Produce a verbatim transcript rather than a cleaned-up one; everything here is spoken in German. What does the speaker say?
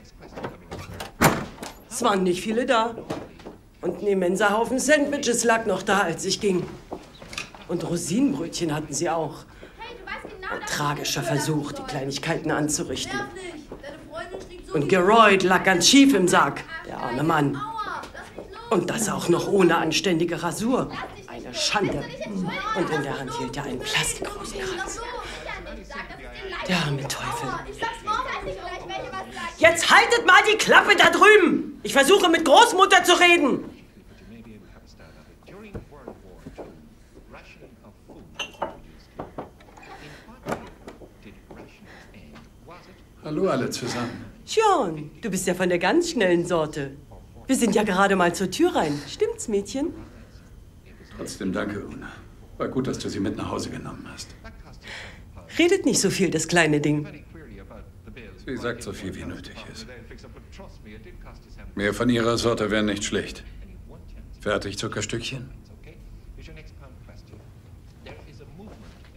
Es waren nicht viele da. Und ein immenser Haufen Sandwiches lag noch da, als ich ging. Und Rosinenbrötchen hatten sie auch. Ein tragischer Versuch, die Kleinigkeiten anzurichten. Und Geroyd lag ganz schief im Sarg, der arme Mann. Und das auch noch ohne anständige Rasur. Eine Schande. Und in der Hand hielt er einen Plastikrosenkranz. Der arme Teufel. Jetzt haltet mal die Klappe da drüben! Ich versuche mit Großmutter zu reden. Hallo alle zusammen. John, du bist ja von der ganz schnellen Sorte. Wir sind ja gerade mal zur Tür rein. Stimmt's, Mädchen? Trotzdem danke, Una. War gut, dass du sie mit nach Hause genommen hast. Redet nicht so viel, das kleine Ding. Sie sagt so viel, wie nötig ist. Mehr von ihrer Sorte wäre nicht schlecht. Fertig, Zuckerstückchen?